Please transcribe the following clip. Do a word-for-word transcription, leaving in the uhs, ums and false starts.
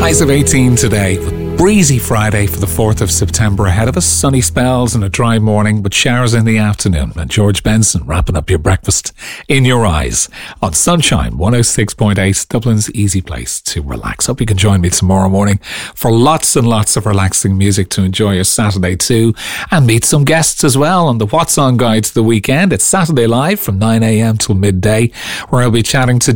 Highs of eighteen today, with breezy Friday for the fourth of September ahead of us. Sunny spells and a dry morning, but showers in the afternoon. And George Benson wrapping up your breakfast in your eyes on Sunshine one oh six point eight, Dublin's easy place to relax. Hope you can join me tomorrow morning for lots and lots of relaxing music to enjoy your Saturday too, and meet some guests as well on the What's On Guide to the weekend. It's Saturday Live from nine a.m. till midday, where I'll be chatting to